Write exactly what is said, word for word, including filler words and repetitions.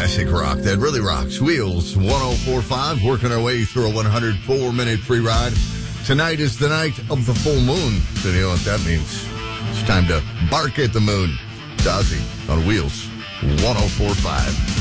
classic rock that really rocks. Wheels one oh four point five, working our way through a one hundred four minute free ride. Tonight is the night of the full moon. So you know what that means. It's time to bark at the moon. It's Ozzy on Wheels one oh four point five.